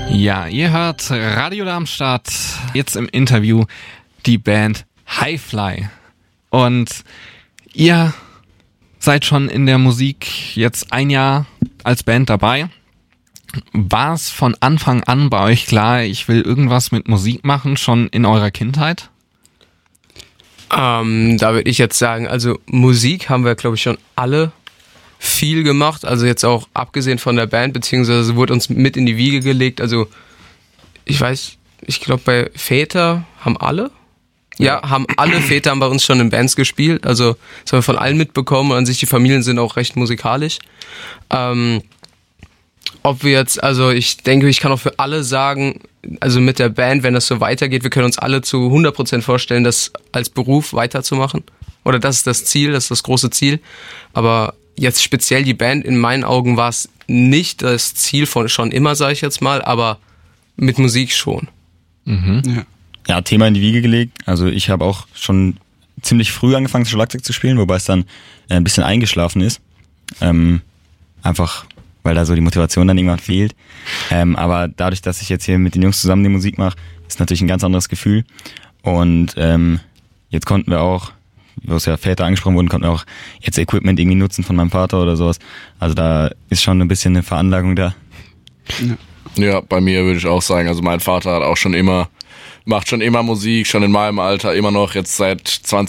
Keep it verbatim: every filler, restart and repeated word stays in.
Ja, ihr hört Radio Darmstadt, jetzt im Interview die Band Highfly. Und ihr seid schon in der Musik jetzt ein Jahr als Band dabei. War es von Anfang an bei euch klar, ich will irgendwas mit Musik machen, schon in eurer Kindheit? Ähm, da würde ich jetzt sagen, also Musik haben wir, glaube ich, schon alle viel gemacht, also jetzt auch abgesehen von der Band, beziehungsweise wurde uns mit in die Wiege gelegt, also ich weiß, ich glaube bei Väter haben alle, ja, haben alle Väter haben bei uns schon in Bands gespielt, also das haben wir von allen mitbekommen und an sich die Familien sind auch recht musikalisch. Ähm, ob wir jetzt, also ich denke, ich kann auch für alle sagen, also mit der Band, wenn das so weitergeht, wir können uns alle zu hundert Prozent vorstellen, das als Beruf weiterzumachen, oder das ist das Ziel, das ist das große Ziel, aber jetzt speziell die Band, in meinen Augen war es nicht das Ziel von schon immer, sage ich jetzt mal, aber mit Musik schon. Mhm. Ja. ja, Thema in die Wiege gelegt. Also ich habe auch schon ziemlich früh angefangen, Schlagzeug zu spielen, wobei es dann ein bisschen eingeschlafen ist. Ähm, einfach, weil da so die Motivation dann irgendwann fehlt. Ähm, aber dadurch, dass ich jetzt hier mit den Jungs zusammen die Musik mache, ist natürlich ein ganz anderes Gefühl. Und ähm, jetzt konnten wir auch, wo es ja Väter angesprochen wurden, konnten wir auch jetzt Equipment irgendwie nutzen von meinem Vater oder sowas. Also da ist schon ein bisschen eine Veranlagung da. Ja. Ja, bei mir würde ich auch sagen, also mein Vater hat auch schon immer, macht schon immer Musik, schon in meinem Alter, immer noch, jetzt seit zwanzig